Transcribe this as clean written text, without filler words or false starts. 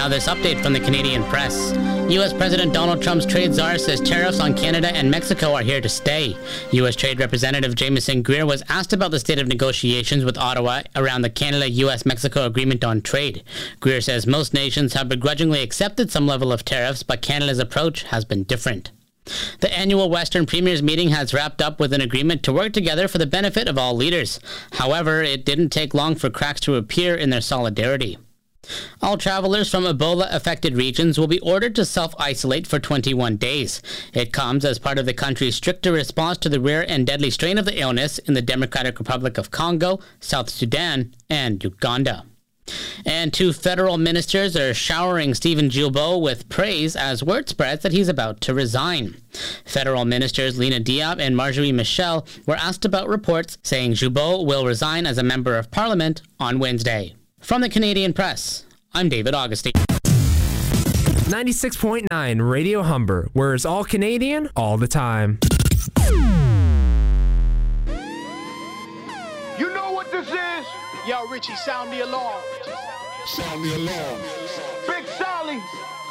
Now this update from the Canadian press. U.S. President Donald Trump's trade czar says tariffs on Canada and Mexico are here to stay. U.S. Trade Representative Jameson Greer was asked about the state of negotiations with Ottawa around the Canada-U.S.-Mexico agreement on trade. Greer says most nations have begrudgingly accepted some level of tariffs, but Canada's approach has been different. The annual Western Premiers meeting has wrapped up with an agreement to work together for the benefit of all leaders. However, it didn't take long for cracks to appear in their solidarity. All travelers from Ebola-affected regions will be ordered to self-isolate for 21 days. It comes as part of the country's stricter response to the rare and deadly strain of the illness in the Democratic Republic of Congo, South Sudan, and Uganda. And two federal ministers are showering Stephen Guilbeault with praise as word spreads that he's about to resign. Federal ministers Lena Diab and Marjorie Michel were asked about reports saying Guilbeault will resign as a member of Parliament on Wednesday. From the Canadian Press, I'm David Augustine. 96.9 Radio Humber, where it's all Canadian all the time. You know what this is? Yo, Richie, sound the alarm. Sound the alarm. Big Sally,